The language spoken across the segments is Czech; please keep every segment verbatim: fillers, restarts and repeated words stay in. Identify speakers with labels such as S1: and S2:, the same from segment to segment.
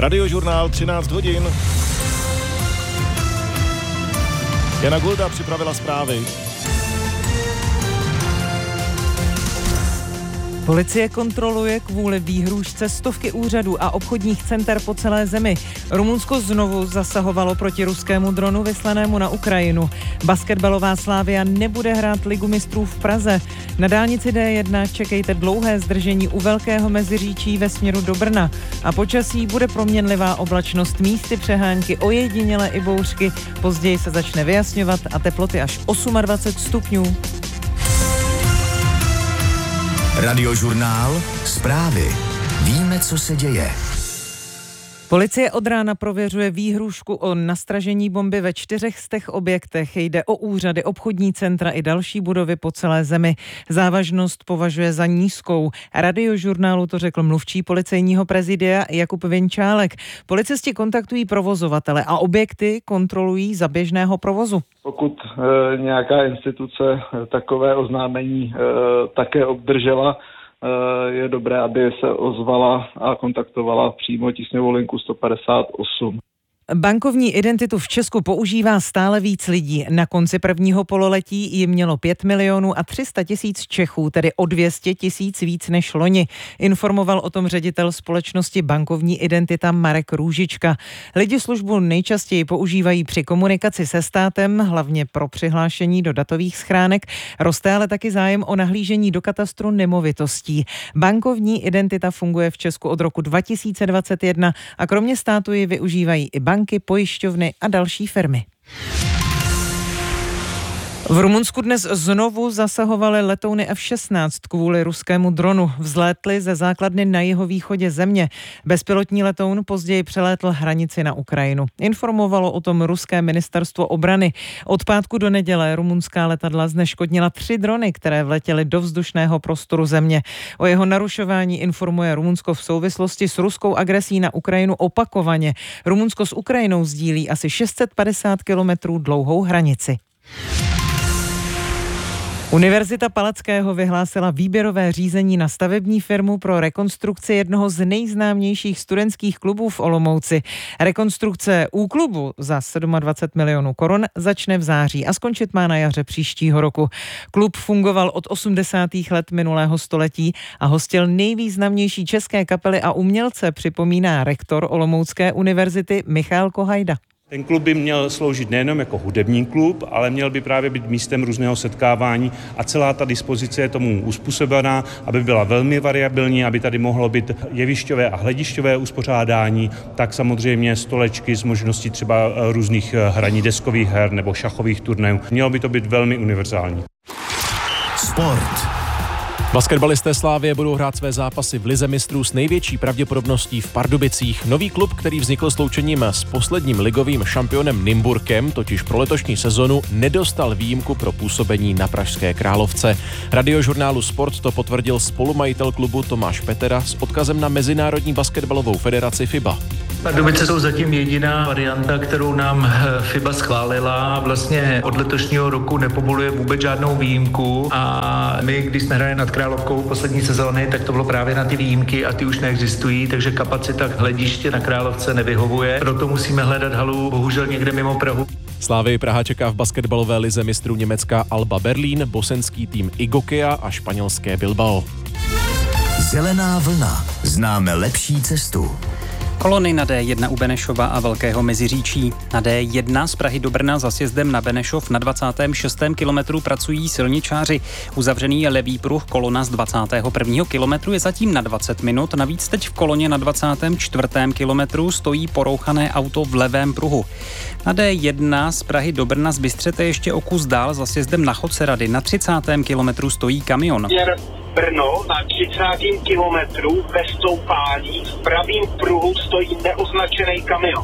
S1: Radiožurnál třináct hodin. Jana Gulda připravila zprávy.
S2: Policie kontroluje kvůli výhrůžce stovky úřadů a obchodních center po celé zemi. Rumunsko znovu zasahovalo proti ruskému dronu vyslanému na Ukrajinu. Basketbalová Slavia nebude hrát Ligu mistrů v Praze. Na dálnici D jedna čekejte dlouhé zdržení u Velkého Meziříčí ve směru do Brna. A počasí bude proměnlivá oblačnost, místy přehánky, ojedinělé i bouřky. Později se začne vyjasňovat a teploty až dvacet osm stupňů.
S3: Radiožurnál, zprávy. Víme, co se děje.
S2: Policie od rána prověřuje výhrůžku o nastražení bomby ve čtyřech stech objektech. Jde o úřady, obchodní centra i další budovy po celé zemi. Závažnost považuje za nízkou. Radiožurnálu to řekl mluvčí policejního prezidia Jakub Vinčálek. Policisti kontaktují provozovatele a objekty kontrolují za běžného provozu.
S4: Pokud e, nějaká instituce e, takové oznámení e, také obdržela, je dobré, aby se ozvala a kontaktovala přímo tísňovou linku sto padesát osm.
S2: Bankovní identitu v Česku používá stále víc lidí. Na konci prvního pololetí jim mělo pět milionů a tři sta tisíc Čechů, tedy o dvě stě tisíc víc než loni. Informoval o tom ředitel společnosti Bankovní identita Marek Růžička. Lidi službu nejčastěji používají při komunikaci se státem, hlavně pro přihlášení do datových schránek. Roste ale taky zájem o nahlížení do katastru nemovitostí. Bankovní identita funguje v Česku od roku dva tisíce dvacet jedna a kromě státu ji využívají i banky, pojišťovny a další firmy. V Rumunsku dnes znovu zasahovaly letouny F šestnáct kvůli ruskému dronu. Vzlétly ze základny na jihovýchodě země. Bezpilotní letoun později přelétl hranici na Ukrajinu. Informovalo o tom ruské ministerstvo obrany. Od pátku do neděle rumunská letadla zneškodnila tři drony, které vletěly do vzdušného prostoru země. O jeho narušování informuje Rumunsko v souvislosti s ruskou agresí na Ukrajinu opakovaně. Rumunsko s Ukrajinou sdílí asi šest set padesát kilometrů dlouhou hranici. Univerzita Palackého vyhlásila výběrové řízení na stavební firmu pro rekonstrukci jednoho z nejznámějších studentských klubů v Olomouci. Rekonstrukce U klubu za dvacet sedm milionů korun začne v září a skončit má na jaře příštího roku. Klub fungoval od osmdesátých let minulého století a hostil nejvýznamnější české kapely a umělce, připomíná rektor Olomoucké univerzity Michal Kohajda.
S5: Ten klub by měl sloužit nejenom jako hudební klub, ale měl by právě být místem různého setkávání a celá ta dispozice je tomu uspůsobená, aby byla velmi variabilní, aby tady mohlo být jevišťové a hledišťové uspořádání, tak samozřejmě stolečky s možností třeba různých hraní deskových her nebo šachových turnajů. Mělo by to být velmi univerzální.
S3: Sport.
S1: Basketbalisté Slavie budou hrát své zápasy v Lize mistrů s největší pravděpodobností v Pardubicích. Nový klub, který vznikl sloučením s posledním ligovým šampionem Nymburkem, totiž pro letošní sezonu, nedostal výjimku pro působení na Pražské Královce. Radiožurnálu Sport to potvrdil spolumajitel klubu Tomáš Petera s odkazem na Mezinárodní basketbalovou federaci FIBA.
S6: Pardubice jsou zatím jediná varianta, kterou nám FIBA schválila. Vlastně od letošního roku nepovoluje vůbec žádnou výjimku a my, když jsme hráli nad Královkou poslední sezóny, tak to bylo právě na ty výjimky a ty už neexistují, takže kapacita hlediště na Královce nevyhovuje. Proto musíme hledat halu bohužel někde mimo Prahu.
S1: Slávii Praha čeká v basketbalové lize mistrů Německa Alba Berlín, bosenský tým Igokea a španělské Bilbao.
S3: Zelená vlna. Známe lepší cestu.
S7: Kolony na D jedna u Benešova a Velkého Meziříčí. Na D jedna z Prahy do Brna za sjezdem na Benešov na dvacátém šestém kilometru pracují silničáři. Uzavřený je levý pruh, kolona z dvacátého prvního kilometru je zatím na dvacet minut, navíc teď v koloně na dvacátém čtvrtém kilometru stojí porouchané auto v levém pruhu. Na D jedna z Prahy do Brna zbystřete ještě o kus dál za sjezdem na Chodcerady. Na třicátém kilometru stojí kamion.
S8: Brno na třicátém kilometru ve stoupání v pravým pruhu stojí neoznačený kamion.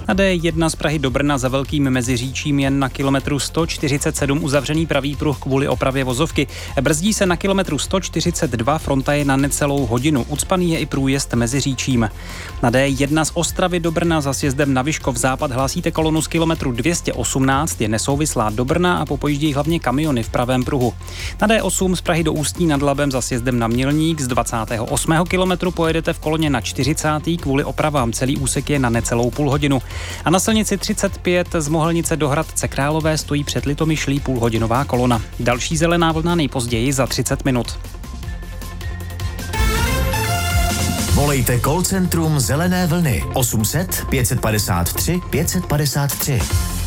S7: Na D jedna z Prahy do Brna za Velkým Meziříčím jen na kilometru sto čtyřicet sedm uzavřený pravý pruh kvůli opravě vozovky. Brzdí se na kilometru sto čtyřicet dva, fronta je na necelou hodinu. Ucpaný je i průjezd Meziříčím. Na D jedna z Ostravy do Brna za sjezdem na Vyškov západ hlásíte kolonu z kilometru dvě stě osmnáct, je nesouvislá do Brna a popojíždějí hlavně kamiony v pravém pruhu. Na D osm z Prahy do Ústí nad Labem za sjezdem na Mělník z dvacátého osmého kilometru pojedete v koloně na čtyřicátý kvůli opravám. Celý úsek je na necelou půl hodinu. A na silnici třicet pět z Mohelnice do Hradce Králové stojí před Litomyšlí půlhodinová kolona. Další zelená vlna nejpozději za třicet minut.
S3: Volejte call centrum Zelené vlny osm set pět padesát tři pět padesát tři.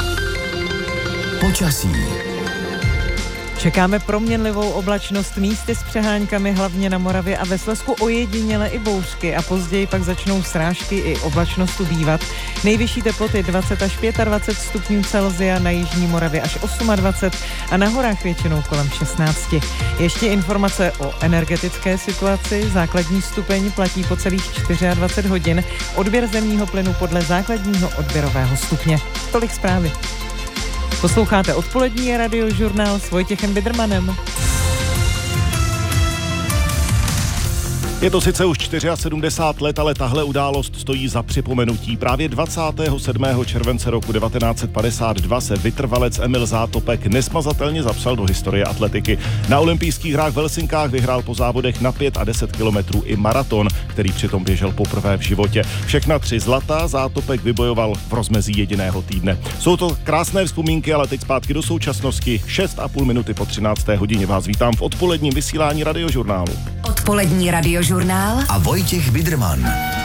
S3: Počasí.
S2: Čekáme proměnlivou oblačnost, místy s přeháňkami hlavně na Moravě a ve Slezsku ojediněle i bouřky a později pak začnou srážky i oblačnost ubývat. Nejvyšší teploty dvacet až dvacet pět stupňů Celsia, na jižní Moravě až dvacet osm a na horách většinou kolem šestnáct. Ještě informace o energetické situaci. Základní stupeň platí po celých dvacet čtyři hodin. Odběr zemního plynu podle základního odběrového stupně. Tolik zprávy. Posloucháte odpolední radiožurnál s Vojtěchem Bidermanem.
S9: Je to sice už sedmdesát čtyři let, ale tahle událost stojí za připomenutí. Právě dvacátého sedmého července roku devatenáct set padesát dva se vytrvalec Emil Zátopek nesmazatelně zapsal do historie atletiky. Na olympijských hrách v Helsinkách vyhrál po závodech na pět a deset kilometrů i maraton, který přitom běžel poprvé v životě. Všechna tři zlata Zátopek vybojoval v rozmezí jediného týdne. Jsou to krásné vzpomínky, ale teď zpátky do současnosti. šest a půl minuty po třinácté hodině vás vítám v odpoledním vysílání radiožurnálu.
S10: Odpolední radiožurnál
S3: a Vojtěch Biderman.